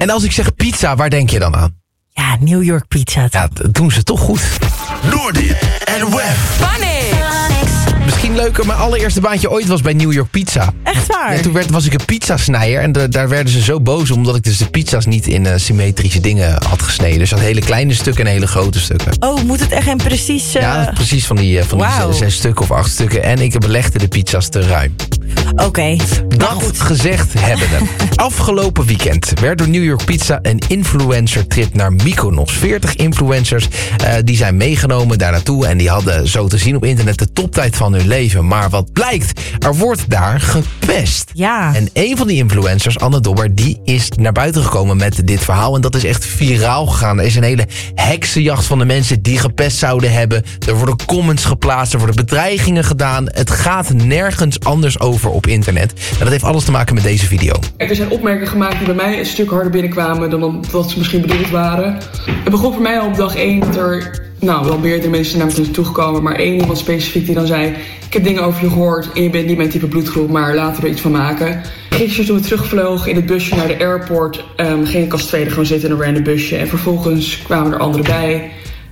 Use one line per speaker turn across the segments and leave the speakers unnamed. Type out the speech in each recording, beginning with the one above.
En als ik zeg pizza, waar denk je dan aan?
Ja, New York pizza.
Ja, dat doen ze toch goed.
Noordin en Wef.
Funny!
Misschien leuker, mijn allereerste baantje ooit was bij New York Pizza.
Echt waar?
Ja, toen was ik een pizzasnijder en daar werden ze zo boos omdat ik dus de pizza's niet in symmetrische dingen had gesneden. Dus dat hele kleine stukken en hele grote stukken.
Oh, moet het echt een precies...
Ja, precies van die
Wauw.
6 stukken of 8 stukken. En ik belegde de pizza's te ruim.
Oké.
Dat gezegd hebbende. Afgelopen weekend werd door New York Pizza een influencer-trip naar Mykonos. 40 influencers die zijn meegenomen daar naartoe en die hadden zo te zien op internet de toptijd van hun leven. Maar wat blijkt, er wordt daar gepest.
Ja.
En een van die influencers, Anne Dobber, die is naar buiten gekomen met dit verhaal. En dat is echt viraal gegaan. Er is een hele heksenjacht van de mensen die gepest zouden hebben. Er worden comments geplaatst, er worden bedreigingen gedaan. Het gaat nergens anders over op internet. En dat heeft alles te maken met deze video.
Er zijn opmerkingen gemaakt die bij mij een stuk harder binnenkwamen dan wat ze misschien bedoeld waren. Het begon voor mij al op dag 1 dat er wel meerdere mensen naar me toe gekomen, maar één iemand specifiek die dan zei: ik heb dingen over je gehoord en je bent niet mijn type bloedgroep, maar laten we er iets van maken. Gisteren toen we terugvlogen in het busje naar de airport, ging ik als tweede gewoon zitten in een random busje. En vervolgens kwamen er anderen bij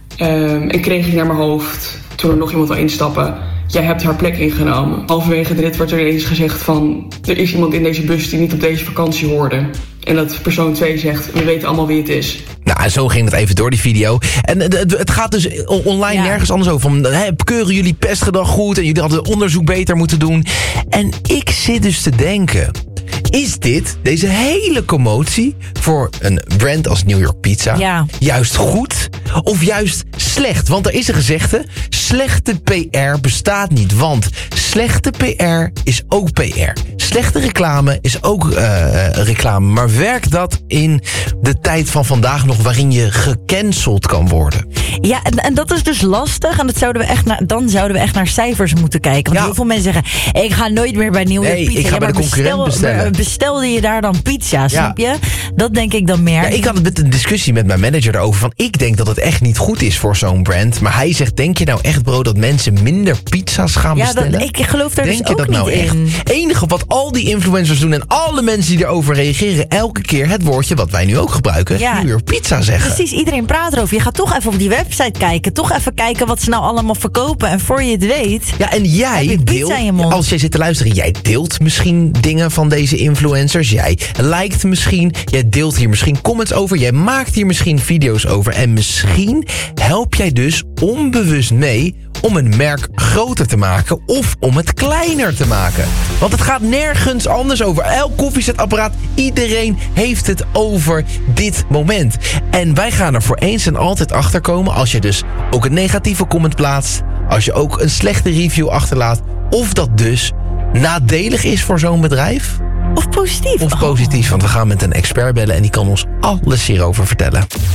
en kreeg ik naar mijn hoofd, toen er nog iemand wil instappen: jij hebt haar plek ingenomen. Halverwege de rit werd er ineens gezegd van: er is iemand in deze bus die niet op deze vakantie hoorde. En dat persoon 2 zegt: we weten allemaal wie het is.
Nou, zo ging het even door die video. En het gaat dus online nergens anders over. Van, keuren jullie pestgedrag goed en jullie hadden onderzoek beter moeten doen. En ik zit dus te denken: is deze hele commotie voor een brand als New York Pizza juist goed of juist slecht? Want er is een gezegde: slechte PR bestaat niet. Want slechte PR is ook PR. Slechte reclame is ook reclame. Maar werkt dat in de tijd van vandaag nog waarin je gecanceld kan worden?
Ja, en dat is dus lastig. En dan zouden we echt naar cijfers moeten kijken. Want heel veel mensen zeggen: ik ga nooit meer bij New York Pizza.
Ik ga bij de concurrent bestellen.
Bestelde je daar dan pizza, snap je? Dat denk ik dan meer.
Ja, ik had een discussie met mijn manager daarover. Van, ik denk dat het echt niet goed is voor zo'n brand. Maar hij zegt: denk je nou echt, bro, dat mensen minder pizza's gaan bestellen?
Ik geloof daar
denk
dus ook
je dat
niet
nou
in.
Het enige wat al die influencers doen en alle mensen die erover reageren, elke keer het woordje wat wij nu ook gebruiken: New York Pizza zeggen.
Precies, iedereen praat erover. Je gaat toch even op die website kijken. Toch even kijken wat ze nou allemaal verkopen. En voor je het weet,
ja, en jij deelt, als jij zit te luisteren, jij deelt misschien dingen van deze influencers. Jij liked misschien. Jij deelt hier misschien comments over. Jij maakt hier misschien video's over. En misschien help jij dus onbewust mee om een merk groter te maken of om het kleiner te maken. Want het gaat nergens anders over. Elk koffiezetapparaat, iedereen heeft het over dit moment. En wij gaan er voor eens en altijd achter komen als je dus ook een negatieve comment plaatst, als je ook een slechte review achterlaat, of dat dus nadelig is voor zo'n bedrijf.
Of positief.
Want we gaan met een expert bellen en die kan ons alles hierover vertellen.